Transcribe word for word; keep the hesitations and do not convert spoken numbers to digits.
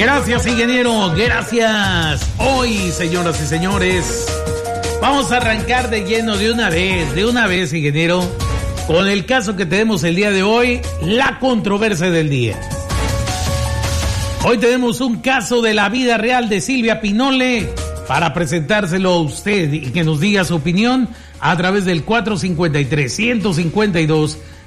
Gracias, ingeniero, gracias. Hoy, señoras y señores, vamos a arrancar de lleno de una vez, de una vez, ingeniero, con el caso que tenemos el día de hoy, la controversia del día. Hoy tenemos un caso de la vida real de Silvia Pinole para presentárselo a usted y que nos diga su opinión a través del cuatro cinco tres, uno cinco dos,